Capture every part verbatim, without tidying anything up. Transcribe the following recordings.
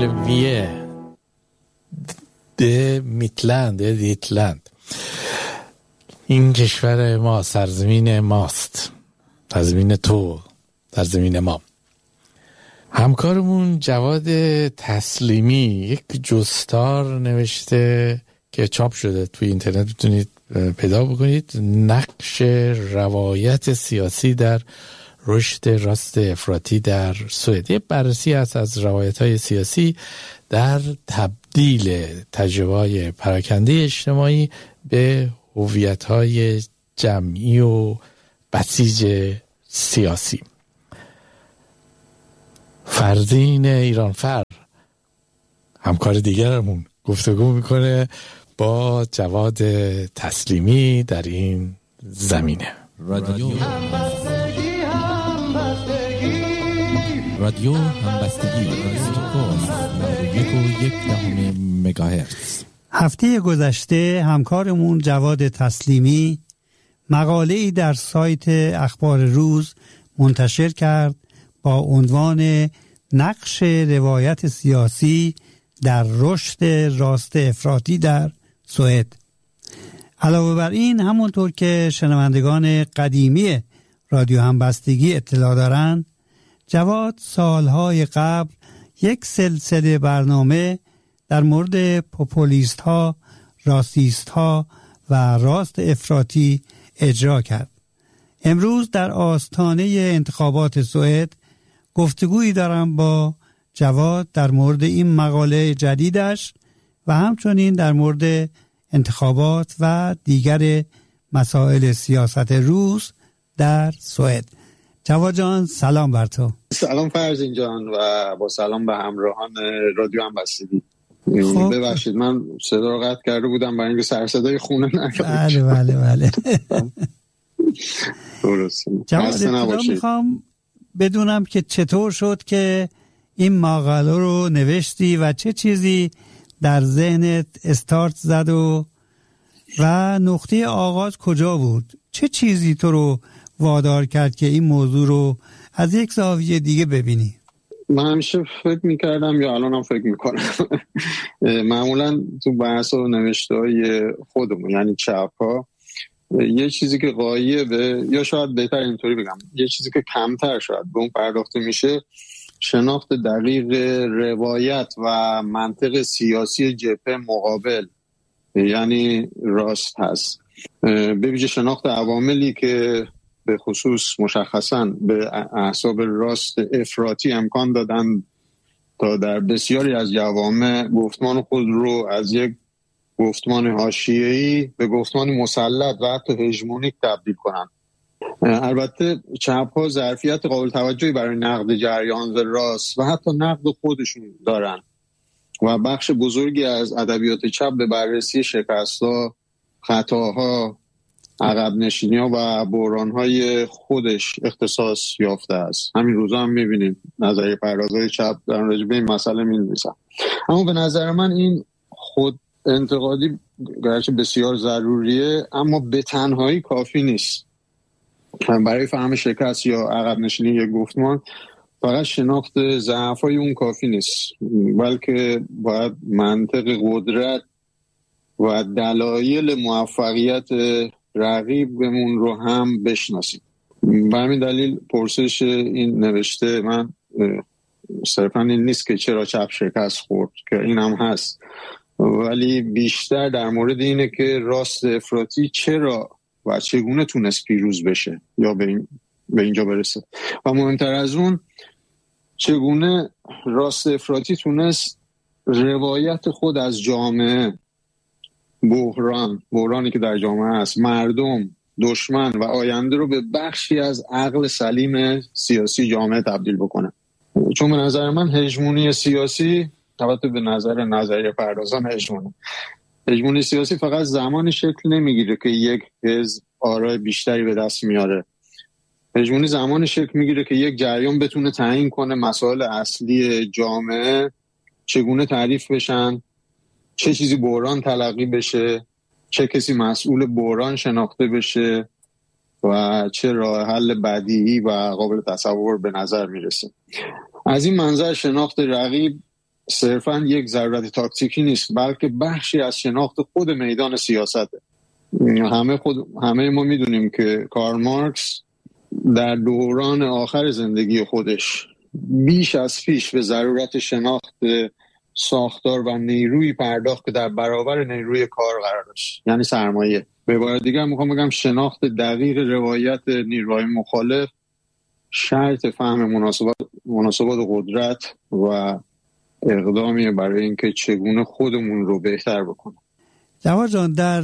Sverige, ده میتلند، ده دیتلند، این کشور ما، سرزمین ماست، سرزمین تو، سرزمین ما. همکارمون جواد تسلیمی یک جستار نوشته که چاپ شده توی اینترنت، میتونید پیدا بکنید، نقش روایت سیاسی در رشد راست افراطی در سوئد. یه بررسی هست از روایت‌های سیاسی در تبدیل تجربه‌های پراکنده اجتماعی به هویت‌های جمعی و بسیج سیاسی. فرزین ایرانفر، همکار دیگرمون، گفتگو میکنه با جواد تسلیمی در این زمینه. رادیو همبستگی، رادیو همبستگی، یک و یک دهم مگاهرتز. هفته گذشته همکارمون جواد تسلیمی مقاله‌ای در سایت اخبار روز منتشر کرد با عنوان نقش روایت سیاسی در رشد راست افراطی در سوئد. علاوه بر این، همونطور که شنوندگان قدیمی رادیو همبستگی اطلاع دارند، جواد سالهای قبل یک سلسله برنامه در مورد پوپولیست ها، راستیست ها و راست افراطی اجرا کرد. امروز در آستانه انتخابات سوئد گفتگویی دارم با جواد در مورد این مقاله جدیدش و همچنین در مورد انتخابات و دیگر مسائل سیاست روز در سوئد. جواد جان، سلام بر تو. سلام فرزین جان و با سلام به همراهان رادیو همبستگی. خب ببخشید من صدا رو قطع کرده بودم برای اینکه سر صدای خونه نکنه. بله بله بله. درسته. جواد، ابتدا میخوام بدونم که چطور شد که این مقاله رو نوشتی و چه چیزی در ذهنت استارت زد و و نقطه آغاز کجا بود؟ چه چیزی تو رو وادار کرد که این موضوع رو از یک زاویه دیگه ببینی؟ من همیشه فکر میکردم یا الان هم فکر میکنم معمولا تو بحث و نوشته های خودمون، یعنی چپ ها، یه چیزی که غایبه، یا شاید بهتر اینطوری بگم یه چیزی که کمتر شاید به اون پرداخته میشه، شناخت دقیق روایت و منطق سیاسی جبهه مقابل، یعنی راست هست. به ویژه شناخت عواملی که به خصوص مشخصاً به احزاب راست افراطی امکان دادن تا در بسیاری از جوامع گفتمان خود رو از یک گفتمان حاشیه‌ای به گفتمان مسلط و حتی هژمونیک تبدیل کنند. البته چپ‌ها ظرفیت قابل توجهی برای نقد جریان راست و حتی نقد خودشون دارن و بخش بزرگی از ادبیات چپ به بررسی شکست‌ها، خطاها، عقب نشینی‌ها و بحران‌های خودش اختصاص یافته است. همین روزا هم می‌بینید نظریه پردازهای چپ در راجع به این مسئله می‌نویسن. اما به نظر من این خود انتقادی گرچه بسیار ضروریه، اما به تنهایی کافی نیست. برای فهم شکست یا عقب نشینی یک گفتمان فقط شناخت ضعف‌های اون کافی نیست، بلکه باید منطق قدرت و دلایل موفقیت رقیبمون رو هم بشناسیم. به همین دلیل پرسش این نوشته من صرفاً این نیست که چرا چپ شکست خورد، که این هم هست، ولی بیشتر در مورد اینه که راست افراطی چرا و چگونه تونست پیروز بشه یا به, این به اینجا برسه، و مهمتر از اون چگونه راست افراطی تونست روایت خود از جامعه، بحران بحرانی که در جامعه هست، مردم، دشمن و آینده رو به بخشی از عقل سلیم سیاسی جامعه تبدیل بکنه. چون به نظر من هژمونی سیاسی، البته به نظر نظریه پردازان هژمونی هژمونی سیاسی فقط زمانی شکل نمیگیره که یک حزب آرای بیشتری به دست میاره. هژمونی زمانی شکل میگیره که یک جریان بتونه تعیین کنه مسائل اصلی جامعه چگونه تعریف بشن، چه چیزی بحران تلقی بشه، چه کسی مسئول بحران شناخته بشه و چه راه حل بدیهی و قابل تصور به نظر میرسه. از این منظر شناخت رقیب صرفاً یک ضرورت تاکتیکی نیست، بلکه بخشی از شناخت خود میدان سیاسته. همه خود همه ما میدونیم که کارل مارکس در دوران آخر زندگی خودش بیش از پیش به ضرورت شناخت ساختار و نیروی پرداخت که در برابر نیروی کار قرار داشت، یعنی سرمایه. به عبارت دیگر میخوام بگم شناخت دقیق روایت نیروهای مخالف شرط فهم مناسبات مناسبات قدرت و اقدامی برای اینکه چگونه خودمون رو بهتر بکنیم. جواد جان، در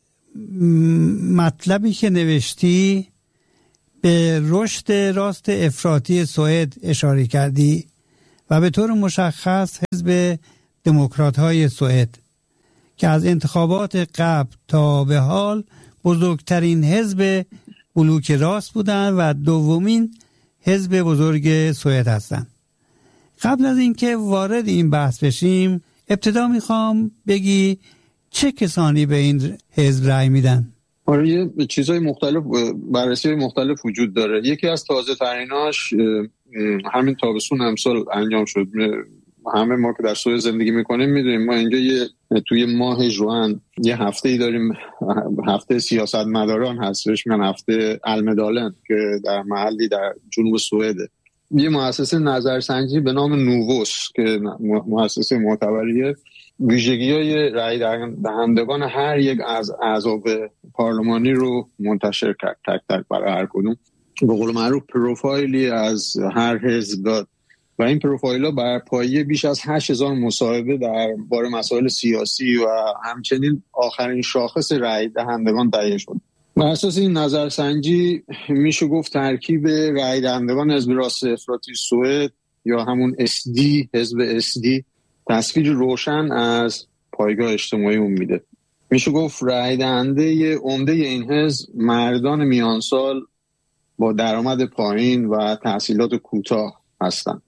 مطلبی که نوشتی به رشد راست افراطی سوئد اشاره کردی و به طور مشخص حزب دموکرات‌های سوئد که از انتخابات قبل تا به حال بزرگترین حزب بلوک راست بودند و دومین حزب بزرگ سوئد هستند. قبل از اینکه وارد این بحث بشیم، ابتدا میخوام بگی چه کسانی به این حزب رأی میدن؟ آره، یه چیزای مختلف، بررسی مختلف وجود داره. یکی از تازه تریناش همین تابستون امسال انجام شد. همه ما که در سوئد زندگی میکنیم میدونیم ما اینجا یه توی ماه ژوئن یه هفته ای داریم، هفته سیاستمداران هست، بهش میگن هفته المدالن، که در محلی در جنوب سوئده. یه مؤسسه نظرسنجی به نام نووس که مؤسسه معتبریه ویژگی‌های رأی دهندگان هر یک از اعضا پارلمانی رو منتشر کرد، تک تک برای هر کدوم به قول معروف پروفایلی از هر حزب داد و این پروفایل‌ها بر پایه بیش از هشت هزار مصاحبه درباره مسائل سیاسی و همچنین آخرین شاخص رأی دهندگان تهیه شد. بر اساس این نظرسنجی میشه گفت ترکیب رأی دهندگان حزب راست افراطی سوئد یا همون اس دی، حزب اس دی، تصویر روشن از پایگاه اجتماعی اون میده. میشه گفت رأی دهنده عمده این حزب مردان میانسال با درآمد پایین و تحصیلات کوتاه هستند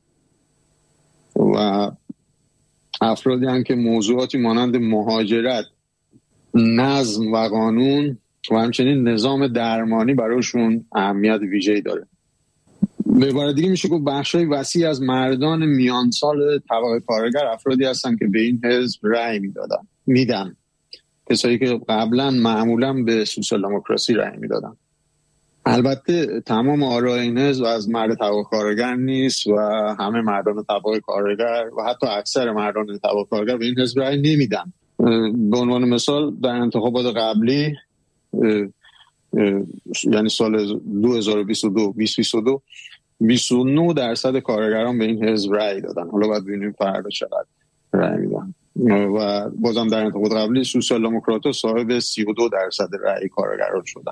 و افرادی هستند که موضوعاتی مانند مهاجرت، نظم و قانون و همچنین نظام درمانی برایشون اهمیت ویژه‌ای داره. به عبارت دیگه میشه گفت بخشای وسیع از مردان میانسال طبقه کارگر افرادی هستن که به این حزب رأی میدادن میدن کسایی که قبلا معمولا به سوسیال دموکراسی رأی میدادن. البته تمام آراء این حزب از مرد طبقه کارگر نیست و همه مردان طبقه کارگر و حتی اکثر مردان طبقه کارگر به این حزب رأی نمیدن. به عنوان مثال در انتخابات قبلی یعنی سال دو هزار و بیست و دو بیست و نه درصد کارگران به این حزب رأی دادن. حالا باید ببینیم فردا چقدر رأی میدن. و بازم در انتخابات قبلی سوسیال دموکرات‌ها صاحب سی و دو درصد رأی کارگران شدن.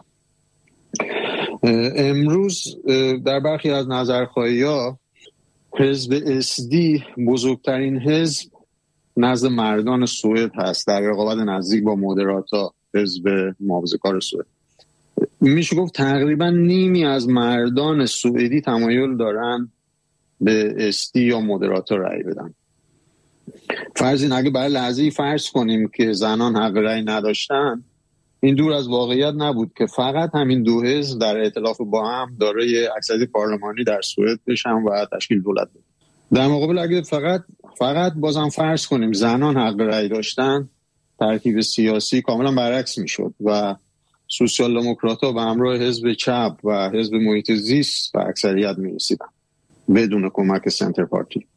امروز در برخی از نظرخواهی‌ها حزب اس دی بزرگترین حزب نزد مردان سوئد هست در رقابت نزدیک با مودراتا، حزب محافظه‌کار سوئد. میشه گفت تقریبا نیمی از مردان سوئدی تمایل دارن به اس دی یا مودراتا رأی بدن. فرض این اگه برای لحظه‌ای فرض کنیم که زنان حق رأی نداشتن، این دور از واقعیت نبود که فقط همین دو حزب در ائتلاف با هم دارای اکثریت پارلمانی در سوئد بشن و تشکیل دولت بدن. در مقابل اگه فقط فقط بازم فرض کنیم زنان حق رأی داشتن، ترکیب سیاسی کاملا برعکس میشد و سوسیال دموکرات‌ها به همراه حزب چپ و حزب محیط زیست و اکثریت می‌رسیدن بدون کمک سنتر پارتی.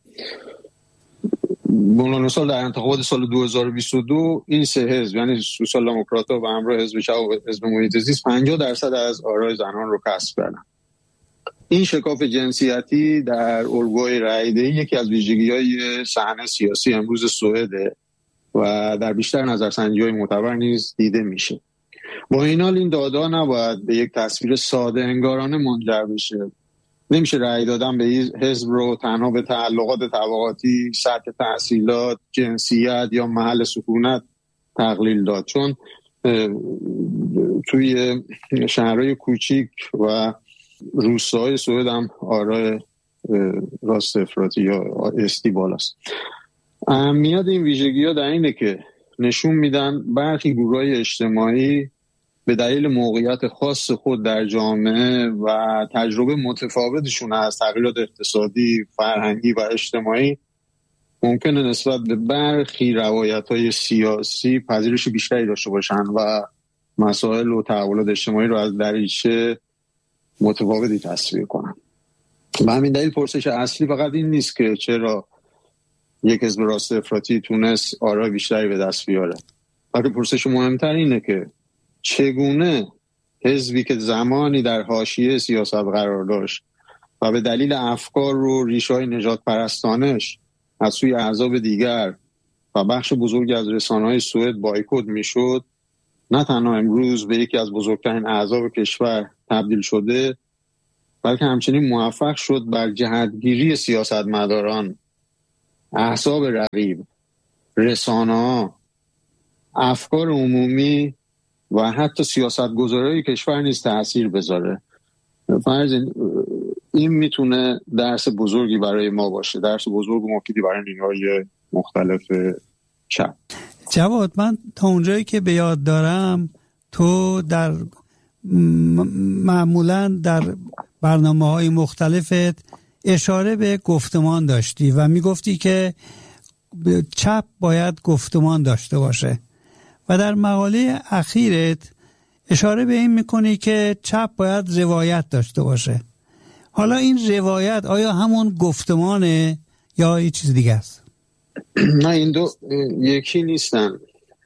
به عنوان مثال در انتخابات سال دو هزار و بیست و دو این سه حزب یعنی سوسیال دموکرات‌ها و همراه حزب چپ و حزب محیط زیست پنجاه درصد از آرای زنان رو کسب کردن. این شکاف جنسیتی در الگوی رأی‌دهی یکی از ویژگی‌های صحنه سیاسی امروز سوئد و در بیشتر نظرسنجی‌های معتبر نیز دیده میشه. با این حال این دادا نباید به یک تصویر ساده انگارانه منجر بشه. نمیشه رأی دادن به حزب رو تنها به تعلقات طبقاتی، سطح تحصیلات، جنسیت یا محل سکونت تقلیل داد، چون توی شهرهای کوچیک و روستاهای سوئد هم آرای راست افراطی یا استی بالاست. اهمیت این ویژگی‌ها در اینه که نشون میدن برخی گروه‌های اجتماعی به دلیل موقعیت خاص خود در جامعه و تجربه متفاوتشون از تغییرات اقتصادی، فرهنگی و اجتماعی ممکنه نسبت به برخی روایت‌های سیاسی پذیرش بیشتری داشته باشن و مسائل و تحولات اجتماعی رو از دریچه متفاوتی تصویر کنن. به همین دلیل پرسش اصلی فقط این نیست که چرا یک حزب راست افراطی تونست آرای بیشتری به دست بیاره، بلکه پرسش مهمتر اینه که چگونه حزبی که زمانی در حاشیه سیاست قرار داشت و به دلیل افکار و ریشه‌های نجات پرستانش از سوی احزاب دیگر و بخش بزرگی از رسانه‌های سوئد بایکوت میشد، نه تنها امروز به یکی از بزرگترین احزاب کشور تبدیل شده، بلکه همچنین موفق شد بر جهتگیری سیاستمداران، احزاب رقیب، رسانه‌ها، افکار عمومی و حتی سیاستگزارای کشور نیز تأثیر بذاره. فرض این میتونه درس بزرگی برای ما باشه، درس بزرگ و مفیدی برای نیروهای مختلف چپ. جواد، من تا اونجایی که به یاد دارم تو در معمولا در برنامه‌های مختلفت اشاره به گفتمان داشتی و میگفتی که چپ باید گفتمان داشته باشه و در مقاله اخیرت اشاره به این میکنی که چپ باید روایت داشته باشه. حالا این روایت آیا همون گفتمانه یا یه چیز دیگه است؟ نه، این دو یکی نیستن.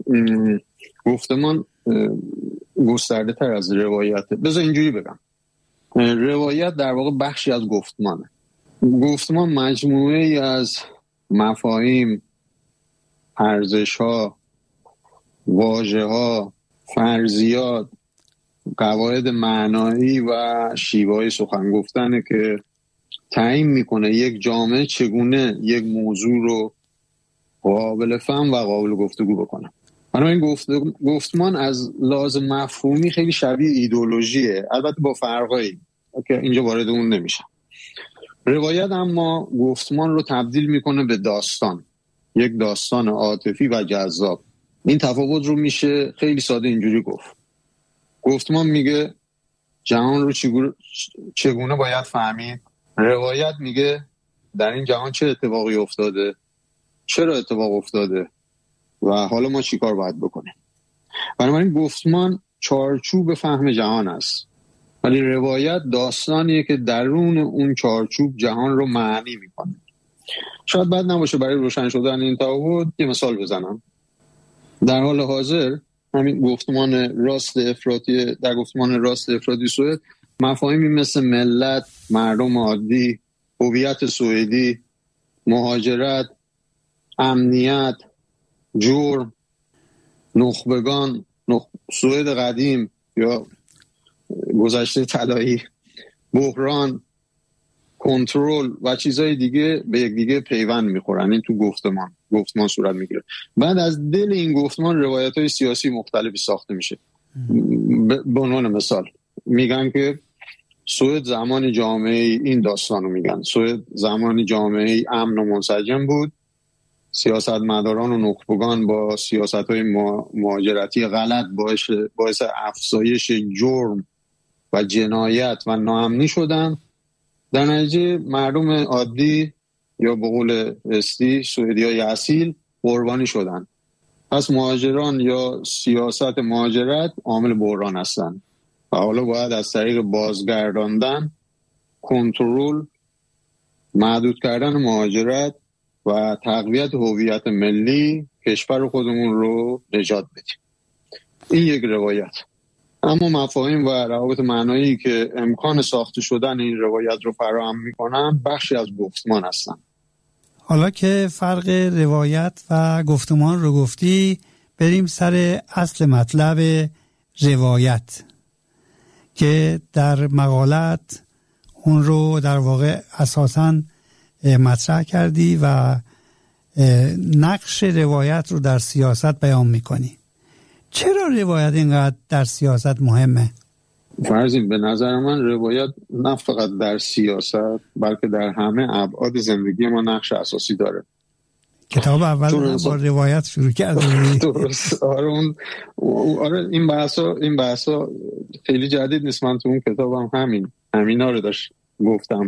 گفتمان گسترده تر از روایته. بذار اینجوری بگم، روایت در واقع بخشی از گفتمانه. گفتمان مجموعه ای از مفاهیم، ارزش‌ها، واژه‌ها، فرضیات، قواعد معنایی و شیوه‌های سخن گفتنه که تعیین میکنه یک جامعه چگونه یک موضوع رو قابل فهم و قابل گفتگو بکنه. بنابراین گفت گفتمان از لحاظ مفهومی خیلی شبیه ایدئولوژیه، البته با فرقایی که اینجا وارد اون نمیشم. روایت اما گفتمان رو تبدیل میکنه به داستان، یک داستان عاطفی و جذاب. این تفاوت رو میشه خیلی ساده اینجوری گفت. گفتمان میگه جهان رو چگونه باید فهمید، روایت میگه در این جهان چه اتفاقی افتاده، چرا اتفاق افتاده و حالا ما چی کار باید بکنیم. بنابراین گفتمان چارچوب فهم جهان است، ولی روایت داستانیه که درون اون چارچوب جهان رو معنی میکنه. شاید بد نباشه برای روشن شدن این تفاوت یه مثال بزنم. در حال حاضر همین گفتمان راست افراطی، در گفتمان راست افراطی سوئد مفاهیمی مثل ملت، مردم عادی، هویت سوئدی، مهاجرت، امنیت، جرم، نخبگان، نخ... سوئد قدیم یا گذشته طلایی، بحران، کنترل و چیزهای دیگه به یک دیگه پیوند میخورن. این تو گفتمان گفتمان صورت میگیره. بعد از دل این گفتمان روایت‌های سیاسی مختلفی ساخته میشه. به عنوان مثال میگن که سوئد زمانی جامعه این داستانو میگن سوئد زمانی جامعه امن و منسجم بود، سیاستمداران و نخبگان با سیاست‌های مهاجرتی غلط باعث باعث افزایش جرم و جنایت و ناامنی شدن. در نتیجه مردم عادی یا به قول استی سوئدیای اصیل قربانی شدن. پس مهاجران یا سیاست مهاجرت عامل بحران هستند و حالا باید از طریق بازگرداندن، کنترل، محدود کردن مهاجرت و تقویت هویت ملی کشور خودمون رو نجات بدیم. این یک روایت. اما مفاهیم و روابط معنایی که امکان ساخته شدن این روایت رو فراهم می‌کنن بخشی از گفتمان هستن. حالا که فرق روایت و گفتمان رو گفتی، بریم سر اصل مطلب روایت که در مقالت اون رو در واقع اساساً مطرح کردی و نقش روایت رو در سیاست بیان می‌کنی. چرا روایت اینقدر در سیاست مهمه؟ فرضیم به نظر من روایت نه فقط در سیاست بلکه در همه ابعاد زندگی ما نقش اساسی داره. کتاب اول با روایت شروع کردی. درست. آره اون آره این بحثا این بحثا خیلی جدید نیست. من تو اون کتابم همین همینا رو داشت گفتم.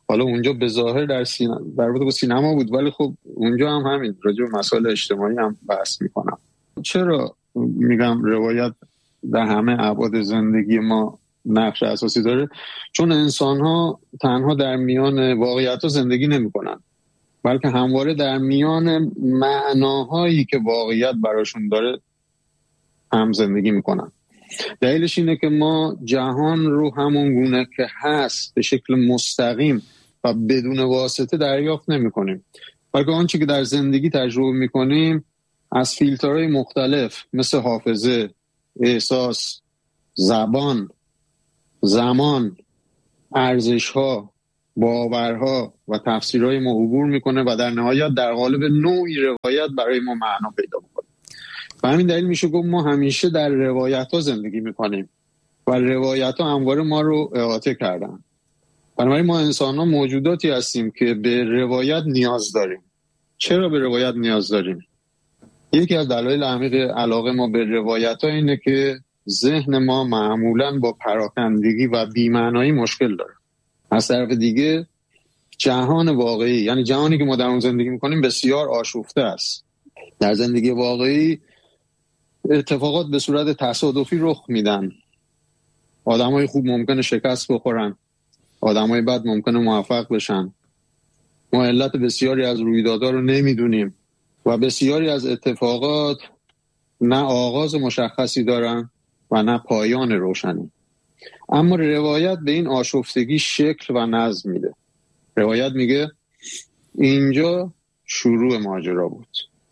حالا اونجا به ظاهر در سینما در رابطه با سینما بود، ولی خب اونجا هم همین راجع به مسائل اجتماعی هم بحث میکنم. چرا میگم روایت در همه ابعاد زندگی ما نقش اساسی داره؟ چون انسان ها تنها در میان واقعیت ها زندگی نمی کنن، بلکه همواره در میان معناهایی که واقعیت براشون داره هم زندگی میکنن. دلیلش اینه که ما جهان رو همون گونه که هست به شکل مستقیم و بدون واسطه دریافت نمی کنیم، بلکه آنچه که در زندگی تجربه می کنیم از فیلترهای مختلف مثل حافظه، احساس، زبان، زمان، ارزش‌ها، باورها و تفسیرهای ما عبور میکنه و در نهایت در قالب نوعی روایت برای ما معنا پیدا میکنه. و همین دلیل میشه گفت ما همیشه در روایت ها زندگی میکنیم و روایت ها همواره ما رو احاطه کردن. بنابراین ما انسان ها موجوداتی هستیم که به روایت نیاز داریم. چرا به روایت نیاز داریم؟ یکی از دلایل عمیق علاقه ما به روایت ها اینه که ذهن ما معمولاً با پراکندگی و بی‌معنایی مشکل داره. از طرف دیگه جهان واقعی، یعنی جهانی که ما در اون زندگی میکنیم، بسیار آشفته است. در زندگی واقعی اتفاقات به صورت تصادفی رخ میدن. آدمای خوب ممکنه شکست بخورن، آدمای بد ممکنه موفق بشن. ما علت بسیاری از رویدادها رو نمیدونیم و بسیاری از اتفاقات نه آغاز مشخصی دارن و نه پایان روشنی. اما روایت به این آشفتگی شکل و نظم میده. روایت میگه اینجا شروع ماجرا بود،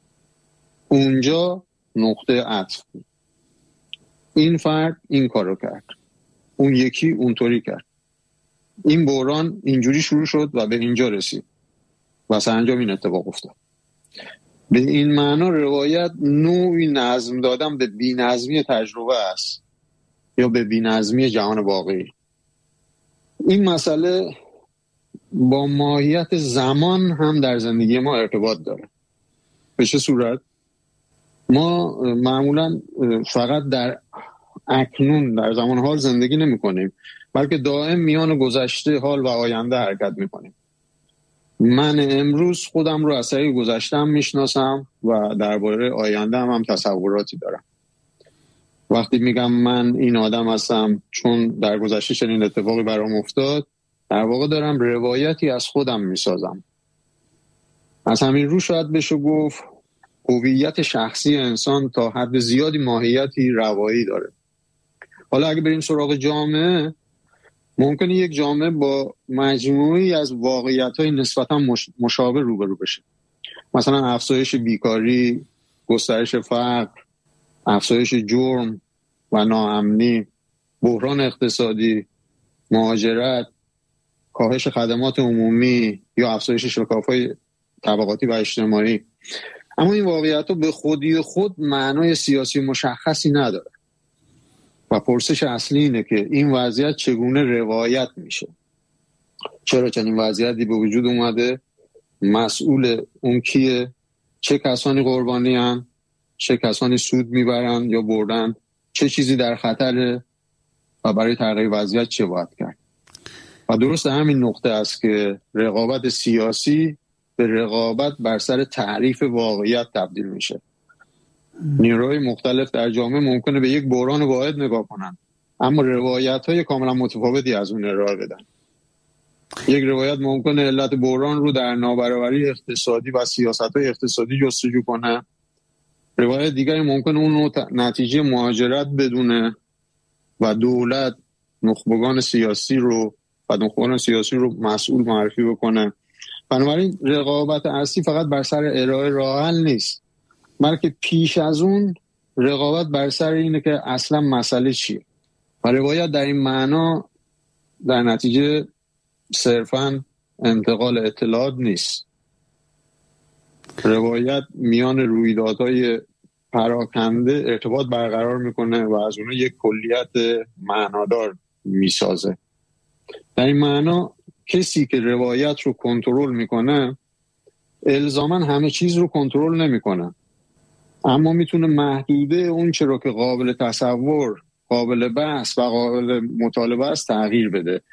اونجا نقطه عطف بود، این فرد این کارو کرد، اون یکی اونطوری کرد، این بحران اینجوری شروع شد و به اینجا رسید و سرانجام این اتفاق افتاد. به این معنا روایت نوعی نظم دادن به بی‌نظمی تجربه است یا به بی‌نظمی جهان واقعی. این مسئله با ماهیت زمان هم در زندگی ما ارتباط داره. به چه صورت؟ ما معمولا فقط در اکنون، در زمان حال زندگی نمی کنیم، بلکه دائم میان گذشته، حال و آینده حرکت می کنیم. من امروز خودم رو از طریق گذشته‌ام میشناسم و درباره آینده هم, هم تصوراتی دارم. وقتی میگم من این آدم هستم چون در گذشته چنین اتفاقی برام افتاد، در واقع دارم روایتی از خودم میسازم. از همین رو شاید بشه گفت هویت شخصی انسان تا حد زیادی ماهیتی روایی داره. حالا اگه بریم سراغ جامعه، ممکنه یک جامعه با مجموعی از واقعیت‌های نسبتاً مشابه روبرو بشه. مثلا افزایش بیکاری، گسترش فقر، افزایش جرم و ناامنی، بحران اقتصادی، مهاجرت، کاهش خدمات عمومی یا افزایش شکاف‌های طبقاتی و اجتماعی. اما این واقعیت‌ها به خودی خود معنای سیاسی مشخصی نداره. و پرسش اصلی اینه که این وضعیت چگونه روایت میشه؟ چرا چنین وضعیتی به وجود اومده؟ مسئول اون کیه؟ چه کسانی قربانی هن؟ چه کسانی سود میبرن یا بردن؟ چه چیزی در خطره؟ و برای تغییر وضعیت چه باید کرد؟ و درست همین نقطه است که رقابت سیاسی به رقابت بر سر تعریف واقعیت تبدیل میشه. نیروهای مختلف در جامعه ممکنه به یک بحران واحد نگاه کنن، اما روایت‌های کاملا متفاوتی از اون ارائه بدن. یک روایت ممکنه علت بحران رو در نابرابری اقتصادی و سیاست‌های اقتصادی جستجو کنه. روایت دیگری ممکنه اون رو نتیجه مهاجرت بدونه و دولت نخبگان سیاسی رو و نخبگان سیاسی رو مسئول معرفی بکنه. بنابراین رقابت اصلی فقط بر سر ارائه راه حل نیست، بلکه پیش از اون رقابت بر سر اینه که اصلا مسئله چیه. و روایت در این معنا در نتیجه صرفاً انتقال اطلاعات نیست. روایت میان رویدادهای پراکنده ارتباط برقرار میکنه و از اونها یک کلیت معنادار میسازه. در این معنا کسی که روایت رو کنترل میکنه الزاماً همه چیز رو کنترل نمیکنه، اما میتونه محدوده اون چرا که قابل تصور، قابل بحث و قابل مطالبه است تغییر بده. و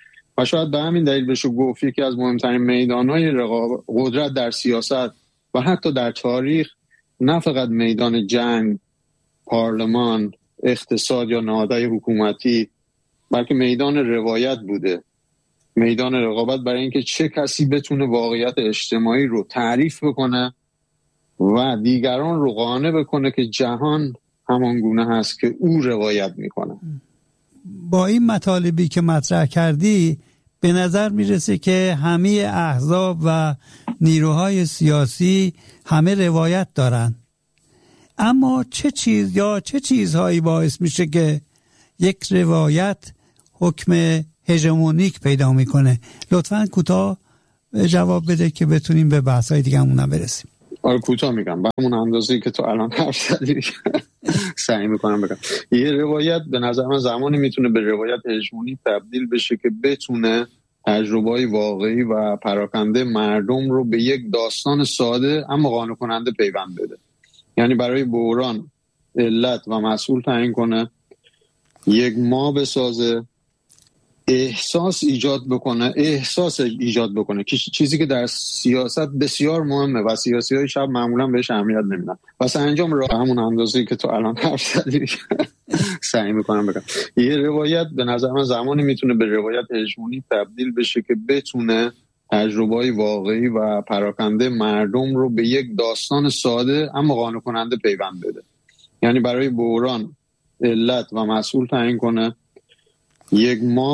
و شاید به همین دلیل بشه گفت یکی از مهمترین میدانهای رقابت قدرت در سیاست و حتی در تاریخ نه فقط میدان جنگ، پارلمان، اقتصاد یا نهادهای حکومتی، بلکه میدان روایت بوده. میدان رقابت برای اینکه چه کسی بتونه واقعیت اجتماعی رو تعریف بکنه و دیگران رو قانع بکنه که جهان همان گونه هست که او روایت میکنه. با این مطالبی که مطرح کردی به نظر میرسه که همه احزاب و نیروهای سیاسی همه روایت دارن، اما چه چیز یا چه چیزهایی باعث میشه که یک روایت حکم هژمونیک پیدا میکنه؟ لطفاً کوتاه جواب بده که بتونیم به بحث‌های دیگه همون برسیم. آره کوتاه میگم، به همون اندازه‌ای که تو الان حرف زدی سعی میکنم بگم. یه روایت به نظر من زمانی میتونه به روایت هژمونیک تبدیل بشه که بتونه تجربه‌های واقعی و پراکنده مردم رو به یک داستان ساده اما قانع کننده پیوند بده. یعنی برای بحران علت و مسئول تعیین کنه، یک ما بسازه، احساس ایجاد بکنه احساس ایجاد بکنه که چیزی که در سیاست بسیار مهمه و سیاسی‌های شب معمولا بهش اهمیت نمیدن. واسه انجام راه همون اندازه‌ای که تو الان حرف زدی سعی میکنم بگم. یه روایت به نظر من زمانی میتونه به روایت هژمونیک تبدیل بشه که بتونه تجربه‌های واقعی و پراکنده مردم رو به یک داستان ساده اما قانع کننده پیوند بده. یعنی برای بحران علت و مسئول تعیین کنه، یک ما